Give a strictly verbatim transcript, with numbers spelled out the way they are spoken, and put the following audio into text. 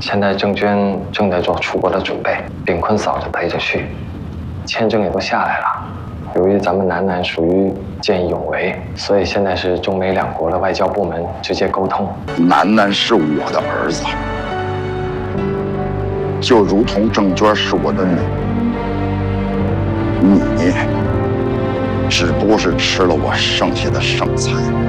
现在郑娟正在做出国的准备，炳坤嫂子陪着去，签证也都下来了。由于咱们南南属于见义勇为，所以现在是中美两国的外交部门直接沟通。 南南是我的儿子，就如同郑娟是我的女，你只不过是吃了我剩下的剩菜。